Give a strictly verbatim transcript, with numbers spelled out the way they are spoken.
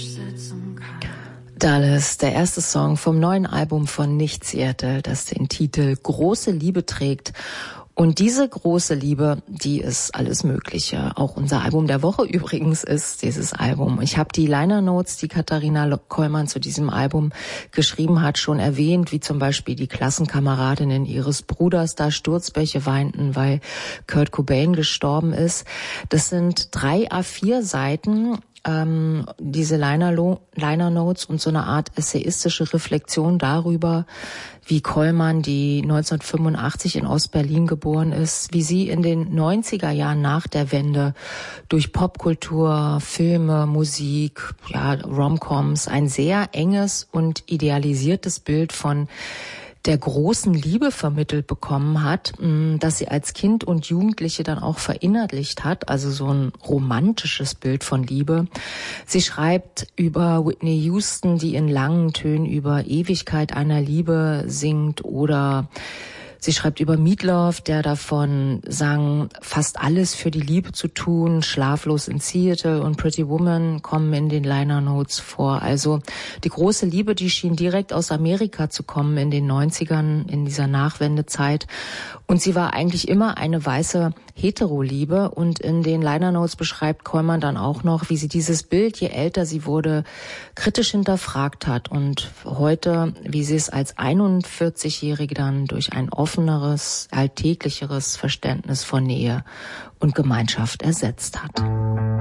Dallas, der erste Song vom neuen Album von Nicht Seattle, das den Titel Große Liebe trägt. Und diese große Liebe, die ist alles Mögliche. Auch unser Album der Woche übrigens ist dieses Album. Ich habe die Liner Notes, die Katharina Kollmann zu diesem Album geschrieben hat, schon erwähnt, wie zum Beispiel die Klassenkameradinnen ihres Bruders da Sturzbäche weinten, weil Kurt Cobain gestorben ist. Das sind drei A vier Seiten. Ähm, diese Liner, Liner Notes und so eine Art essayistische Reflexion darüber, wie Kollmann, die neunzehnhundertfünfundachtzig in Ostberlin geboren ist, wie sie in den neunziger Jahren nach der Wende durch Popkultur, Filme, Musik, ja, Romcoms ein sehr enges und idealisiertes Bild von der großen Liebe vermittelt bekommen hat, dass sie als Kind und Jugendliche dann auch verinnerlicht hat, also so ein romantisches Bild von Liebe. Sie schreibt über Whitney Houston, die in langen Tönen über Ewigkeit einer Liebe singt, oder sie schreibt über Meatloaf, der davon sang, fast alles für die Liebe zu tun. Schlaflos in Seattle und Pretty Woman kommen in den Liner Notes vor. Also die große Liebe, die schien direkt aus Amerika zu kommen in den neunzigern, in dieser Nachwendezeit. Und sie war eigentlich immer eine weiße Hetero-Liebe. Und in den Liner Notes beschreibt Kollmann dann auch noch, wie sie dieses Bild, je älter sie wurde, kritisch hinterfragt hat. Und heute, wie sie es als einundvierzigjährige dann durch ein offeneres, alltäglicheres Verständnis von Nähe und Gemeinschaft ersetzt hat.